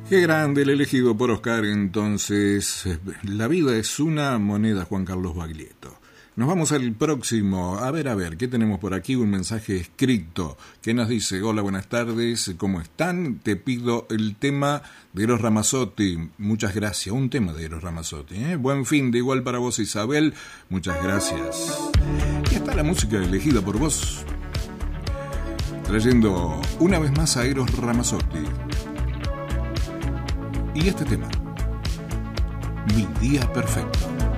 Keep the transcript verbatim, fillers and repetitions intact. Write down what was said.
Qué grande el elegido por Oscar, entonces. La vida es una moneda, Juan Carlos Baglietto. Nos vamos al próximo. A ver, a ver, ¿qué tenemos por aquí? Un mensaje escrito que nos dice: hola, buenas tardes, ¿cómo están? Te pido el tema de Eros Ramazzotti. Muchas gracias. Un tema de Eros Ramazzotti, ¿eh? Buen fin de igual para vos, Isabel. Muchas gracias. Y está la música elegida por vos, trayendo una vez más a Eros Ramazzotti. Y este tema, Mi Día Perfecto.